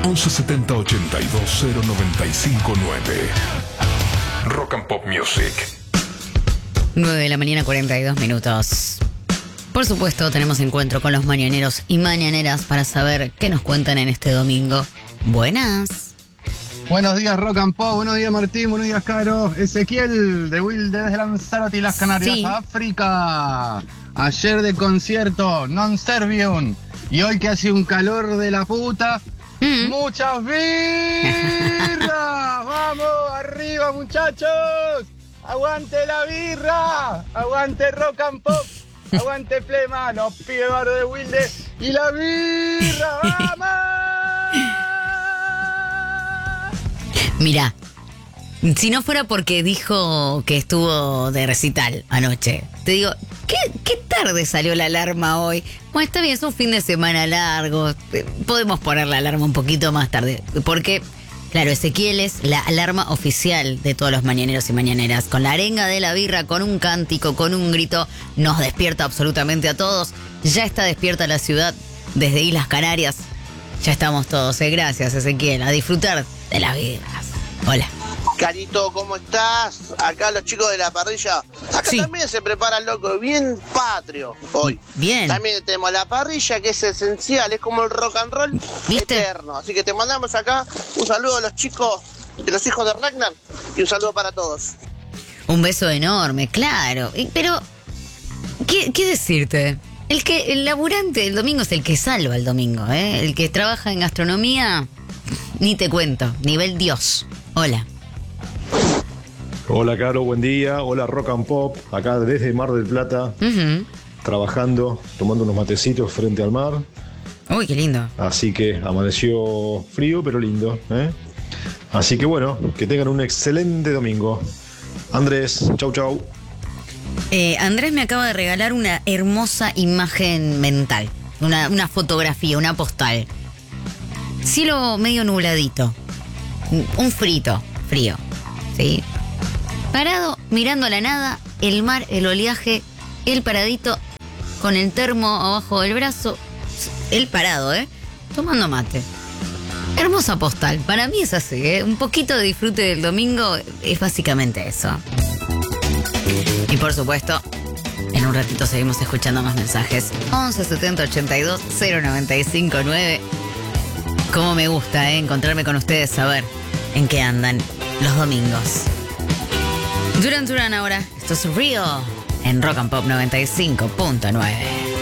1170 82 0959. Rock and Pop Music. 9 de la mañana, 42 minutos. Por supuesto, tenemos encuentro con los mañaneros y mañaneras para saber qué nos cuentan en este domingo. Buenas. Buenos días, Rock and Pop. Buenos días, Martín. Buenos días, Caro. Ezequiel de Wilde desde Lanzarote y las Canarias, Sí. África. Ayer de concierto, Non Servium. Y hoy que hace un calor de la puta, ¡muchas birras! ¡Vamos, arriba, muchachos! ¡Aguante la birra! ¡Aguante Rock and Pop! ¡Aguante Flema! ¡Los pibes barro de Wilde! ¡Y la birra! ¡Vamos! Mirá, si no fuera porque dijo que estuvo de recital anoche, te digo, ¿qué tarde salió la alarma hoy? Bueno, está bien, es un fin de semana largo, podemos poner la alarma un poquito más tarde, porque, claro, Ezequiel es la alarma oficial de todos los mañaneros y mañaneras, con la arenga de la birra, con un cántico, con un grito, nos despierta absolutamente a todos. Ya está despierta la ciudad desde Islas Canarias, ya estamos todos, gracias Ezequiel, a disfrutar de las birras. Hola. Carito, ¿cómo estás? Acá los chicos de la parrilla. Acá Sí. también se prepara, loco, bien patrio hoy. Bien. También tenemos la parrilla, que es esencial, es como el rock and roll ¿Viste? eterno. Así que te mandamos acá un saludo a los chicos de los hijos de Ragnar y un saludo para todos. Un beso enorme, claro. Pero, ¿qué decirte? El laburante el domingo es el que salva el domingo, ¿eh? El que trabaja en gastronomía, ni te cuento, nivel Dios. Hola. Hola, Caro, buen día. Hola, Rock and Pop, acá desde Mar del Plata, Ujú. trabajando, tomando unos matecitos frente al mar. Uy, qué lindo. Así que amaneció frío, pero lindo, ¿eh? Así que bueno, que tengan un excelente domingo. Andrés, chau, chau. Andrés me acaba de regalar una hermosa imagen mental. Una fotografía, una postal. Cielo medio nubladito. Un frío, ¿sí? Parado, mirando la nada, el mar, el oleaje, él paradito, con el termo abajo del brazo, él parado, tomando mate. Hermosa postal, para mí es así, un poquito de disfrute del domingo es básicamente eso. Y por supuesto, en un ratito seguimos escuchando más mensajes. 11 70 82 095 9. Cómo me gusta, encontrarme con ustedes, saber en qué andan los domingos. Duran Duran ahora, esto es Real en Rock and Pop 95.9.